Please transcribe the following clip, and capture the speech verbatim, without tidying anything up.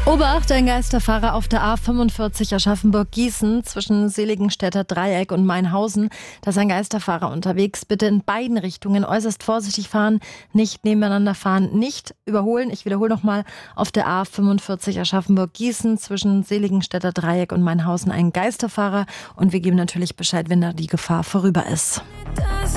Obacht, ein Geisterfahrer auf der A fünfundvierzig Aschaffenburg-Gießen zwischen Seligenstädter Dreieck und Mainhausen. Da ist ein Geisterfahrer unterwegs. Bitte in beiden Richtungen äußerst vorsichtig fahren, nicht nebeneinander fahren, nicht überholen. Ich wiederhole nochmal, auf der A fünfundvierzig Aschaffenburg-Gießen zwischen Seligenstädter Dreieck und Mainhausen ein Geisterfahrer. Und wir geben natürlich Bescheid, wenn da die Gefahr vorüber ist.